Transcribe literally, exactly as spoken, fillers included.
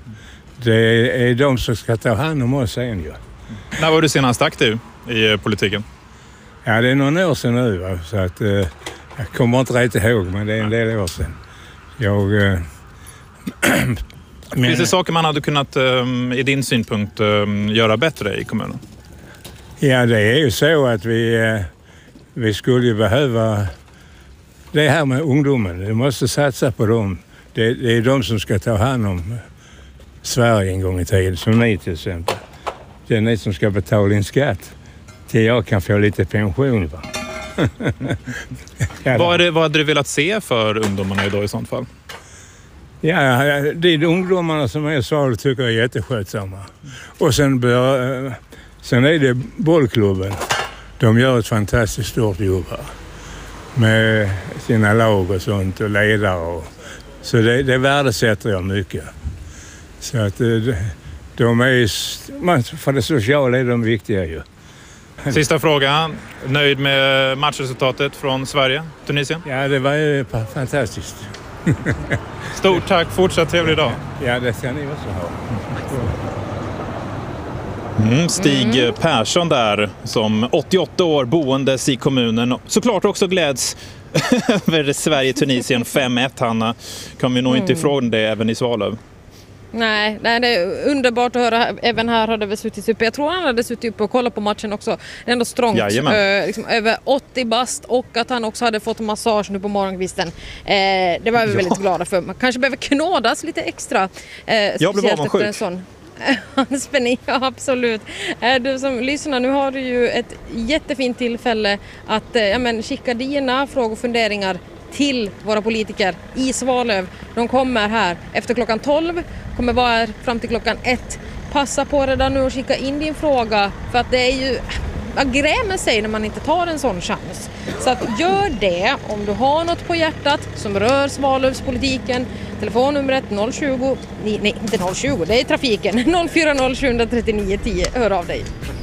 Det är de som ska ta hand om oss sen ju. När var du senast aktiv i politiken? Ja, det är någon år sedan nu, va? Så att eh, jag kommer inte rätt ihåg, men det är en del år sedan. Jag... Eh, men... Finns det saker man hade kunnat, um, i din synpunkt, um, göra bättre i kommunen? Ja, det är ju så att vi, eh, vi skulle behöva... Det här med ungdomen, vi måste satsa på dem. Det, det är de som ska ta hand om Sverige en gång i tiden, som ni till exempel. Det är ni som ska betala in skatt till jag kan få lite pension. Va? Ja, vad, är det, vad hade du velat se för ungdomarna idag i sånt fall? Ja, det är de ungdomarna som är så tycker jag är jätteskötsamma. Och sen, bör, sen är det bollklubben. De gör ett fantastiskt stort jobb här. Med sina lag och sånt och ledare. Och, så det, det värdesätter jag mycket. Så att de är, för det sociala är de viktiga ju. Sista frågan. Nöjd med matchresultatet från Sverige, Tunisien? Ja, det var ju fantastiskt. Stort tack, fortsatt trevlig dag. Ja, det ska ni också ha. Mm, Stig mm. Persson där, som åttioåtta år boendes i kommunen. Såklart också gläds över Sverige-Tunisien fem ett, Hanna. Kan vi nog mm. inte ifrån det även i Svalöv. Nej, nej, det är underbart att höra. Även här hade vi suttit uppe. Jag tror han hade suttit uppe och kollat på matchen också. Det är ändå strångt. Eh, liksom över åttio bast och att han också hade fått massage nu på morgonkvisten. Eh, det var vi ja. väldigt glada för. Man kanske behöver knådas lite extra. Eh, jag blev avundsjuk. Spänning, ja, absolut. Du som lyssnar, nu har du ju ett jättefint tillfälle att ja, men, skicka dina frågor och funderingar till våra politiker i Svalöv. De kommer här efter klockan tolv, kommer vara här fram till klockan ett. Passa på redan nu och skicka in din fråga, för att det är ju, vad grämer sig när man inte tar en sån chans. Så att gör det om du har något på hjärtat som rör Svalövspolitiken. Telefonnumret noll tjugo, nej, nej inte noll tjugo, det är trafiken, noll fyra noll sju tre nio tio, hör av dig.